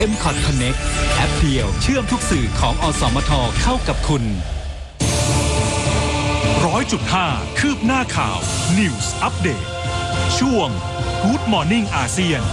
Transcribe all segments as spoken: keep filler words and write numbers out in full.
เอ็ม คอท Connect แอปเดียวเชื่อมทุกสื่อของอสมทเข้ากับคุณร้อยจุดห้าคืบหน้าข่าว News Update ช่วง Good Morning อาเซียน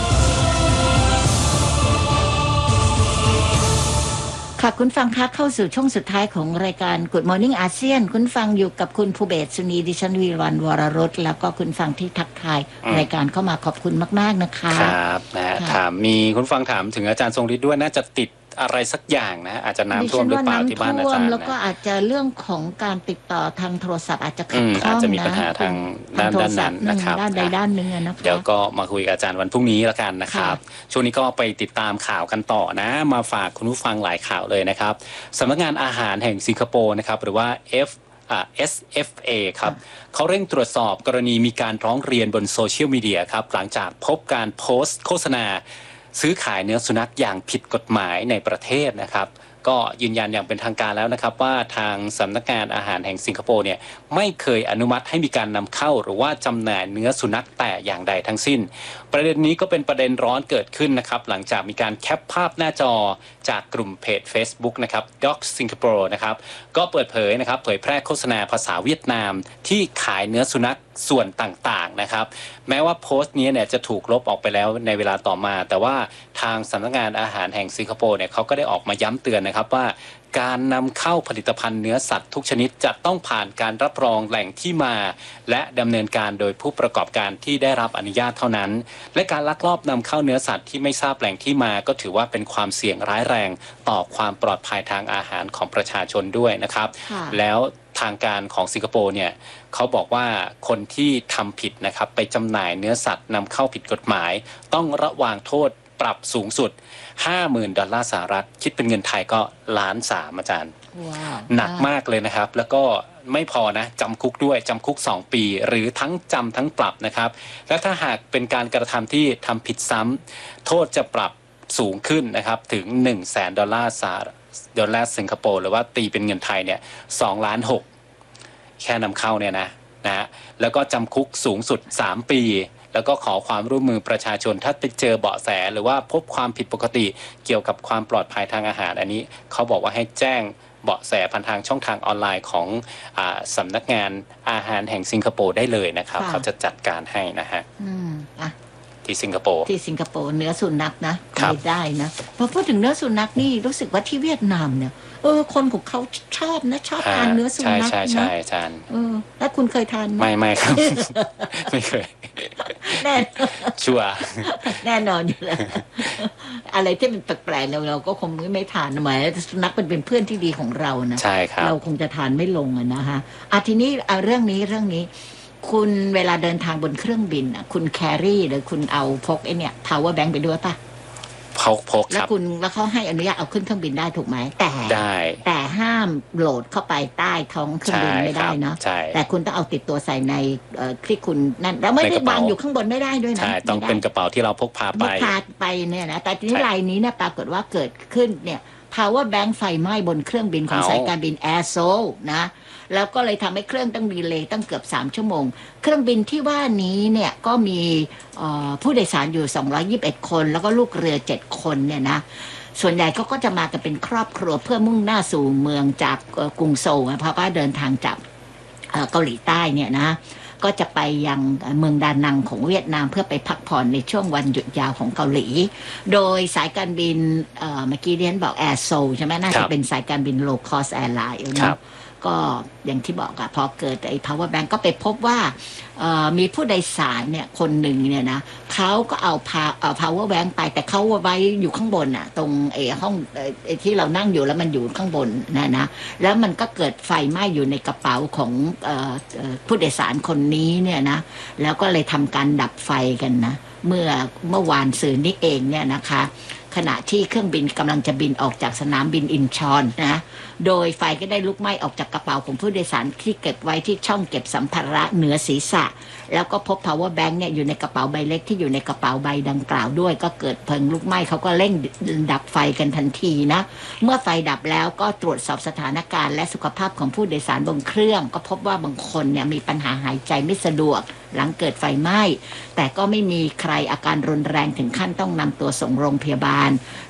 ค่ะคุณฟังคะเข้าสู่ช่วงสุดท้ายของรายการ Good Morning อาเซียนคุณฟังอยู่กับคุณภูเบศสุนีดิฉันวีรวรรณวรรสแล้วก็คุณฟังที่ทักทายรายการเข้ามาขอบคุณมากๆนะคะครับนะถามมีคุณฟังถามถึงอาจารย์ทรงฤทธิ์ด้วยน่าจะติดอะไรสักอย่างนะอาจจะน้ำท่วมหรือเปล่าที่บ้านอาจารย์นะแล้วก็อาจจะเรื่องของการติดต่อทางโทรศัพท์อาจจะขัดข้องนะอาจจะมีปัญหาทางด้านด้านนั้นนะครับด้านใดด้านหนึ่งนะคะเดี๋ยวก็มาคุยกับอาจารย์วันพรุ่งนี้ละกันนะครับช่วงนี้ก็ไปติดตามข่าวกันต่อนะมาฝากคุณผู้ฟังหลายข่าวเลยนะครับสำนักงานอาหารแห่งสิงคโปร์นะครับหรือว่า F เอส เอฟ เอ ครับเขาเร่งตรวจสอบกรณีมีการร้องเรียนบนโซเชียลมีเดียครับหลังจากพบการโพสต์โฆษณาซื้อขายเนื้อสุนัขอย่างผิดกฎหมายในประเทศนะครับก็ยืนยันอย่างเป็นทางการแล้วนะครับว่าทางสำนักงานอาหารแห่งสิงคโปร์เนี่ยไม่เคยอนุมัติให้มีการนำเข้าหรือว่าจำหน่ายเนื้อสุนัขแต่อย่างใดทั้งสิ้นประเด็นนี้ก็เป็นประเด็นร้อนเกิดขึ้นนะครับหลังจากมีการแคปภาพหน้าจอจากกลุ่มเพจ Facebook นะครับ Dogs Singapore นะครับก็เปิดเผยนะครับเผยแพร่โฆษณาภาษาเวียดนามที่ขายเนื้อสุนัขส่วนต่างๆนะครับแม้ว่าโพสต์นี้เนี่ยจะถูกลบออกไปแล้วในเวลาต่อมาแต่ว่าทางสำนักงานอาหารแห่งสิงคโปร์เนี่ยเขาก็ได้ออกมาย้ำเตือนนะครับว่าการนำเข้าผลิตภัณฑ์เนื้อสัตว์ทุกชนิดจะต้องผ่านการรับรองแหล่งที่มาและดำเนินการโดยผู้ประกอบการที่ได้รับอนุญาตเท่านั้นและการลักลอบนำเข้าเนื้อสัตว์ที่ไม่ทราบแหล่งที่มาก็ถือว่าเป็นความเสี่ยงร้ายแรงต่อความปลอดภัยทางอาหารของประชาชนด้วยนะครับแล้วทางการของสิงคโปร์เนี่ยเขาบอกว่าคนที่ทำผิดนะครับไปจำหน่ายเนื้อสัตว์นำเข้าผิดกฎหมายต้องระวางโทษปรับสูงสุด ห้าหมื่น ดอลลาร์สหรัฐคิดเป็นเงินไทยก็ล้านสามอาจารย์ wow. หนักมากเลยนะครับแล้วก็ไม่พอนะจำคุกด้วยจำคุกสองปีหรือทั้งจำทั้งปรับนะครับและถ้าหากเป็นการกระทำที่ทำผิดซ้ำโทษจะปรับสูงขึ้นนะครับถึง หนึ่งแสน ดอลลาร์สหรัฐดอลลาร์สิงคโปร์หรือว่าตีเป็นเงินไทยเนี่ยสองล้านหกแค่นำเข้าเนี่ยนะนะแล้วก็จำคุกสูงสุดสามปีแล้วก็ขอความร่วมมือประชาชนถ้าไปเจอเบาะแสหรือว่าพบความผิดปกติเกี่ยวกับความปลอดภัยทางอาหารอันนี้เขาบอกว่าให้แจ้งเบาะแสผ่านทางช่องทางออนไลน์ของอ่าสำนักงานอาหารแห่งสิงคโปร์ได้เลยนะครับเขาจะจัดการให้นะฮะอืมอ่ะที่สิงคโปร์ที่สิงคโปร์เนื้อสุนัขนะไม่ได้นะพอพูดถึงเนื้อสุนัขนี่รู้สึกว่าที่เวียดนามเนี่ยเออคนของเขาชอบนะชอบทานเนื้อสุนัขนะใช่ใช่ใช่เออแล้วคุณเคยทานไหมไม่ไม่ครับไม่เคยแน่ชัวร์แน่นอนอยู่แล้วอะไรที่มันแปลกๆเราเราก็คงไม่ทานหมายสุนัขมันเป็นเพื่อนที่ดีของเรานะใช่ครับเราคงจะทานไม่ลงอะนะฮะอ่ะทีนี้เอาเรื่องนี้เรื่องนี้คุณเวลาเดินทางบนเครื่องบินอ่ะคุณแครี่หรือคุณเอาพกไอ้เนี่ย power bank ไปด้วยป่ะพกพกครับแล้วคุณแล้วเขาให้อนุญาตเอาขึ้นเครื่องบินได้ถูกไหมแต่ได้แต่ห้ามโหลดเข้าไปใต้ท้องเครื่องบินไม่ได้เนาะแต่คุณต้องเอาติดตัวใส่ในที่คุณนั่นแล้วไม่ได้วางอยู่ข้างบนไม่ได้ด้วยนะใช่ต้องเป็นกระเป๋าที่เราพกพาไปพกพาไปเนี่ยนะแต่ทีนี้รายนี้เนี่ยปรากฏว่าเกิดขึ้นเนี่ย power bank ไฟไหม้บนเครื่องบินของสายการบิน Air Seoul นะแล้วก็เลยทำให้เครื่องต้องดีเลย์ตั้งเกือบสามชั่วโมงเครื่องบินที่ว่านี้เนี่ยก็มีผู้โดยสารอยู่สองร้อยยี่สิบเอ็ดคนแล้วก็ลูกเรือเจ็ดคนเนี่ยนะส่วนใหญ่เขาก็จะมากันเป็นครอบครัวเพื่อมุ่งหน้าสู่เมืองจากกรุงโซลเพราะว่าเดินทางจากเกาหลีใต้เนี่ยนะก็จะไปยังเมืองดานังของเวียดนามเพื่อไปพักผ่อนในช่วงวันหยุดยาวของเกาหลีโดยสายการบินเมื่อกี้เรียนบอก Air Seoul ใช่ไหมน่าจะเป็นสายการบิน low cost airline นะก็อย่างที่บอกอะพอเกิดไอ้ power bank ก็ไปพบว่ามีผู้โดยสารเนี่ยคนหนึ่งเนี่ยนะเขาก็เอาพาเอา power bank ไปแต่เขาไว้อยู่ข้างบนอะตรงไอ้ห้องไอ้ที่เรานั่งอยู่แล้วมันอยู่ข้างบนนะนะแล้วมันก็เกิดไฟไหม้อยู่ในกระเป๋าของผู้โดยสารคนนี้เนี่ยนะแล้วก็เลยทำการดับไฟกันนะเมื่อเมื่อวานซืนนี้เองเนี่ยนะคะขณะที่เครื่องบินกำลังจะบินออกจากสนามบินอินชอนนะโดยไฟก็ได้ลุกไหม้ออกจากกระเป๋าของผู้โดยสารที่เก็บไว้ที่ช่องเก็บสัมภาระเหนือศีรษะแล้วก็พบ power bank เนี่ยอยู่ในกระเป๋าใบเล็กที่อยู่ในกระเป๋าใบดังกล่าวด้วยก็เกิดเพลิงลุกไหม้เขาก็เร่งดับไฟกันทันทีนะเมื่อไฟดับแล้วก็ตรวจสอบสถานการณ์และสุขภาพของผู้โดยสารบนเครื่องก็พบว่าบางคนเนี่ยมีปัญหาหายใจไม่สะดวกหลังเกิดไฟไหม้แต่ก็ไม่มีใครอาการรุนแรงถึงขั้นต้องนำตัวส่งโรงพยาบาล